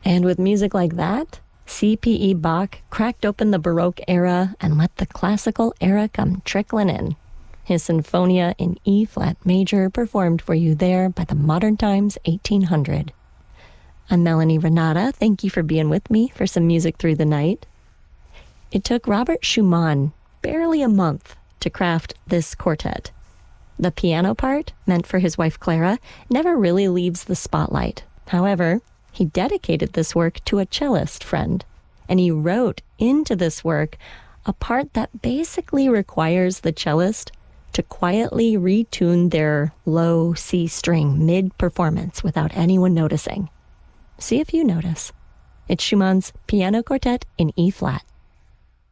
And with music like that, C.P.E. Bach cracked open the Baroque era and let the classical era come trickling in. His Sinfonia in E-flat major performed for you there by the Modern Times 1800. I'm Melanie Renata. Thank you for being with me for some music through the night. It took Robert Schumann barely a month to craft this quartet. The piano part, meant for his wife Clara, never really leaves the spotlight. However, he dedicated this work to a cellist friend, and he wrote into this work a part that basically requires the cellist to quietly retune their low C string mid-performance without anyone noticing. See if you notice. It's Schumann's Piano Quartet in E-flat.